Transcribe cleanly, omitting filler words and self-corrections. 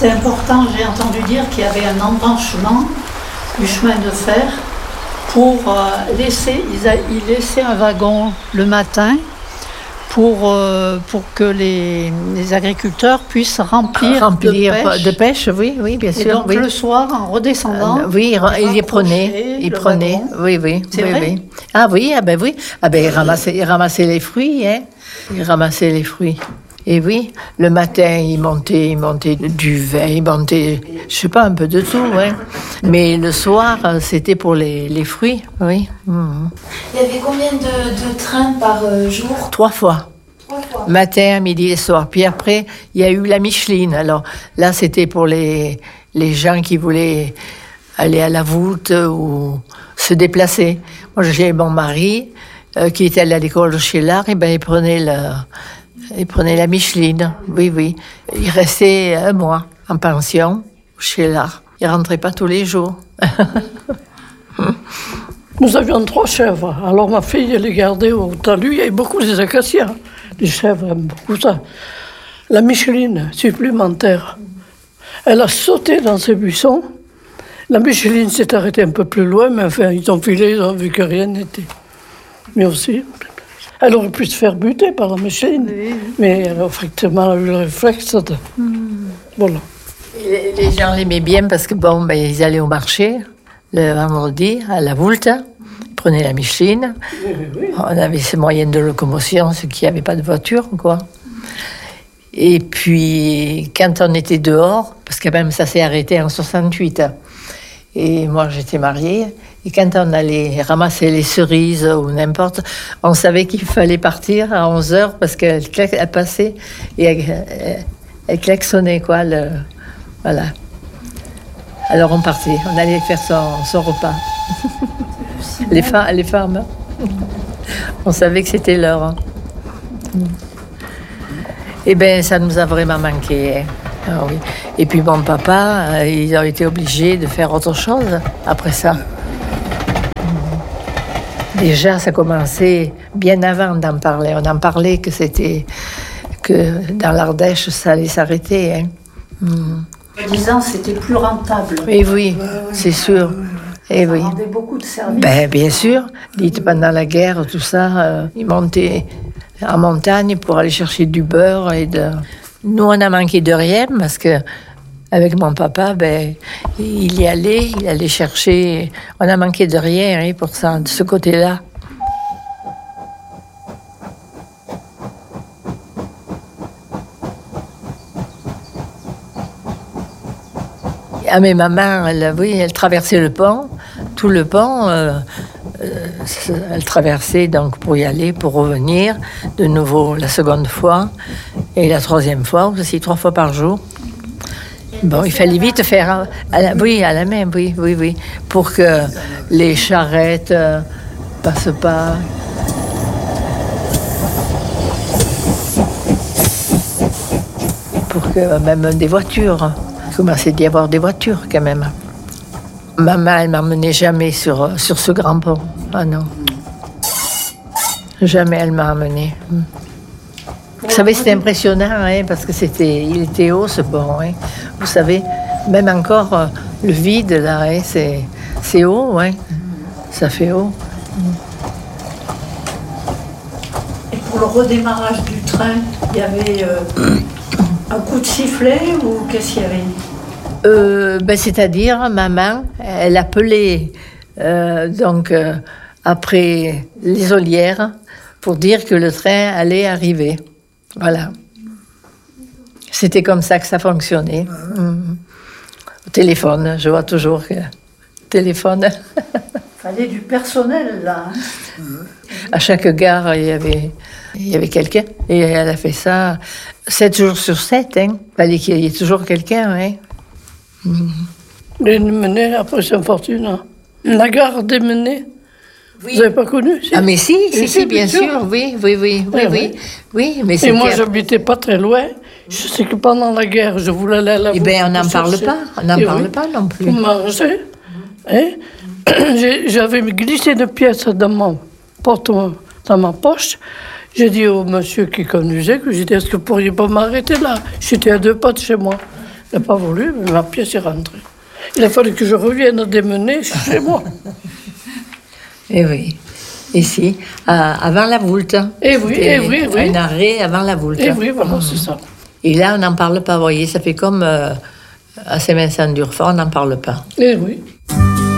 C'est important, j'ai entendu dire qu'il y avait un embranchement du chemin de fer pour ils laissaient un wagon le matin pour que les agriculteurs puissent remplir de pêche, oui, bien sûr. Et donc le soir, en redescendant, oui, ils les prenaient, oui. C'est vrai. Oui. Ah oui, ils ramassaient les fruits, hein. Ils ramassaient les fruits. Et oui, le matin, ils montaient du vin, ils montaient, je sais pas, un peu de tout, ouais. Mais le soir, c'était pour les fruits, oui. Il y avait combien de trains par jour ? 3 fois. Matin, midi et soir. Puis après, il y a eu la Micheline. Alors là, c'était pour les gens qui voulaient aller à la voûte ou se déplacer. Moi, j'ai mon mari qui était allé à l'école de Chélar, et ben il prenait la Micheline, oui. Il restait un mois en pension chez l'art. Il rentrait pas tous les jours. Nous avions 3 chèvres. Alors ma fille, elle les gardait au talus. Il y avait beaucoup des acacias. Les chèvres aiment beaucoup ça. La Micheline supplémentaire, elle a sauté dans ces buissons. La Micheline s'est arrêtée un peu plus loin, mais enfin, ils ont filé, ils ont vu que rien n'était. Mais aussi, elle aurait pu se faire buter par la Micheline, mais elle a effectivement eu le réflexe de... Voilà. Les gens l'aimaient bien parce que ils allaient au marché le vendredi à la Voulte, ils prenaient la Micheline. Oui. On avait ces moyens de locomotion, ceux qui n'avaient pas de voiture, quoi. Et puis, quand on était dehors, parce que même ça s'est arrêté en 68, et moi j'étais mariée, et quand on allait ramasser les cerises ou n'importe, on savait qu'il fallait partir à 11h parce qu'elle passait et elle klaxonnait, quoi. Voilà. Alors on partait, on allait faire son repas. Les femmes, on savait que c'était l'heure. Hein. Eh bien, ça nous a vraiment manqué. Hein. Ah, oui. Et puis mon papa, ils ont été obligés de faire autre chose après ça. Déjà, ça commençait bien avant d'en parler. On en parlait que dans l'Ardèche, ça allait s'arrêter. Hein. En disant c'était plus rentable. Et oui, c'est sûr. Et ça oui. rendait beaucoup de services. Bien sûr. Dites, pendant la guerre, tout ça, ils montaient en montagne pour aller chercher du beurre. Nous, on a manqué de rien parce que avec mon papa, il allait chercher. On a manqué de rien pour ça, de ce côté-là. Ah mais maman, elle traversait le pont, tout le pont, elle traversait donc pour y aller, pour revenir, de nouveau la seconde fois, et la troisième fois aussi, 3 fois par jour. Bon, il fallait vite faire à la main, oui, pour que les charrettes passent pas. Pour que même des voitures. Il commençait d'y avoir des voitures quand même. Maman, elle m'emmenait jamais sur ce grand pont. Ah non. Jamais elle m'a emmenée. Vous savez, c'était impressionnant, parce que il était haut ce pont. Vous savez, même encore le vide là, c'est haut, ça fait haut. Et pour le redémarrage du train, il y avait un coup de sifflet ou qu'est-ce qu'il y avait ? C'est-à-dire, maman, elle appelait après les Ollières pour dire que le train allait arriver. Voilà. C'était comme ça que ça fonctionnait. Au téléphone, je vois toujours que... Téléphone. Il fallait du personnel, là. À chaque gare, il y avait quelqu'un. Et elle a fait ça 7 jours sur 7. Il fallait qu'il y ait toujours quelqu'un. Les Menées, après Saint-Fortune. La gare des Menées. Oui. Vous n'avez pas connu Ah mais si, bien sûr. Oui. Mais et moi, j'habitais pas très loin. Je sais que pendant la guerre, je voulais aller à la... Eh bien, on n'en parle pas. On n'en parle pas non plus. Pour manger. J'avais glissé une pièce dans ma poche. J'ai dit au monsieur qui conduisait, que j'ai dit, est-ce que vous pourriez pas m'arrêter là ? J'étais à 2 pas de chez moi. Il n'a pas voulu, mais ma pièce est rentrée. Il a fallu que je revienne démener chez moi. Eh oui. Ici, avant la Voulte. Eh oui, oui. Un arrêt avant la Voulte. Eh oui, voilà, c'est ça. Et là, on n'en parle pas, vous voyez, ça fait comme à Saint-Vincent-d'Urfort, on n'en parle pas. Eh oui.